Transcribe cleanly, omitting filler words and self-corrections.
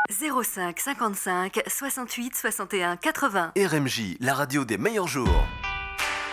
05 55 68 61 80. RMJ, la radio des meilleurs jours.